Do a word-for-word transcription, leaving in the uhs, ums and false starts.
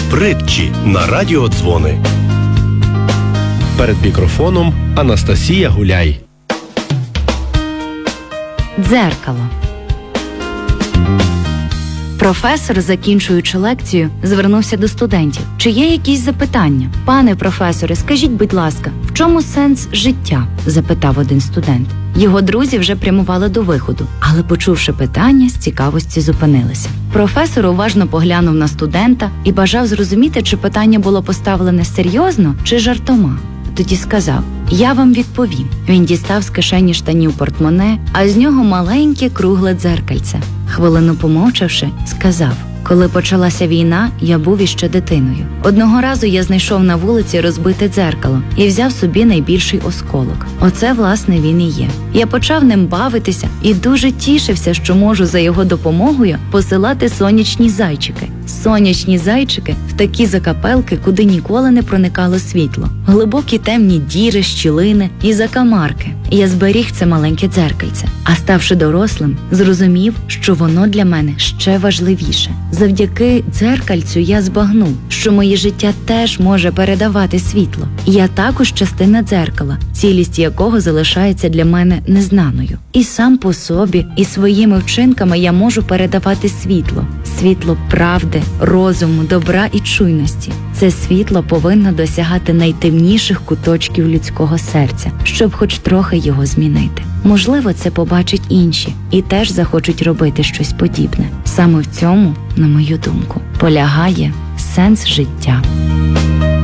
Притчі на радіодзвони. Перед мікрофоном Анастасія Гуляй. Дзеркало. Професор, закінчуючи лекцію, звернувся до студентів. Чи є якісь запитання? Пане професоре, скажіть, будь ласка, в чому сенс життя? Запитав один студент. Його друзі вже прямували до виходу, але, почувши питання, з цікавості зупинилися. Професор уважно поглянув на студента і бажав зрозуміти, чи питання було поставлене серйозно чи жартома. Тоді сказав: «Я вам відповім». Він дістав з кишені штанів портмоне, а з нього маленьке кругле дзеркальце. Хвилину помовчавши, сказав: «Коли почалася війна, я був іще дитиною. Одного разу я знайшов на вулиці розбите дзеркало і взяв собі найбільший осколок. Оце, власне, він і є. Я почав ним бавитися і дуже тішився, що можу за його допомогою посилати сонячні зайчики. Сонячні зайчики в такі закапелки, куди ніколи не проникало світло. Глибокі темні діри, щілини і закамарки. Я зберіг це маленьке дзеркальце, а ставши дорослим, зрозумів, що воно для мене ще важливіше. Завдяки дзеркальцю я збагнув, що моє життя теж може передавати світло. Я також частина дзеркала, цілість якого залишається для мене незнаною. І сам по собі, і своїми вчинками я можу передавати світло. Світло правди, розуму, добра і чуйності. Це світло повинно досягати найтемніших куточків людського серця, щоб хоч трохи його змінити. Можливо, це побачать інші і теж захочуть робити щось подібне. Саме в цьому, на мою думку, полягає сенс життя.